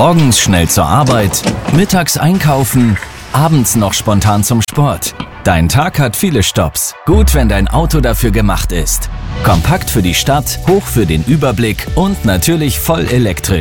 Morgens schnell zur Arbeit, mittags einkaufen, abends noch spontan zum Sport. Dein Tag hat viele Stopps. Gut, wenn dein Auto dafür gemacht ist. Kompakt für die Stadt, hoch für den Überblick und natürlich voll elektrisch.